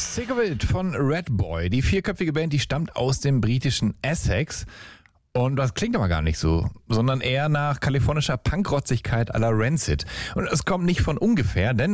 Sick of It von Red Boy. Die vierköpfige Band, die stammt aus dem britischen Essex. Und das klingt aber gar nicht so, sondern eher nach kalifornischer Punkrotzigkeit à la Rancid. Und es kommt nicht von ungefähr, denn